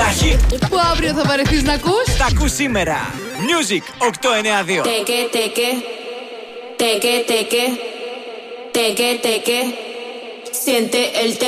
τάχει. Που αύριο θα βαρεθείς να ακούς. Τα ακούς σήμερα. Music 892. Siente el